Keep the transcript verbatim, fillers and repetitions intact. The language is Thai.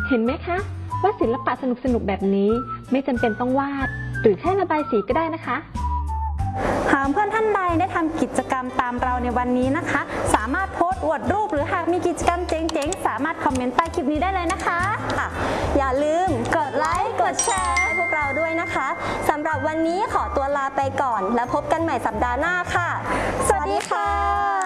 เห็นไหมคะว่าศิลปะสนุกๆแบบนี้ไม่จำเป็นต้องวาดหรือแค่ระบายสีก็ได้นะคะหากเพื่อนท่านใดได้ทำกิจกรรมตามเราในวันนี้นะคะสามารถโพสต์อวดรูปหรือหากมีกิจกรรมเจ๋งๆสามารถคอมเมนต์ใต้คลิปนี้ได้เลยนะคะอย่าลืมกดไลค์กดแชร์ให้พวกเราด้วยนะคะสำหรับวันนี้ขอตัวลาไปก่อนแล้วพบกันใหม่สัปดาห์หน้าค่ะสวัสดีค่ะ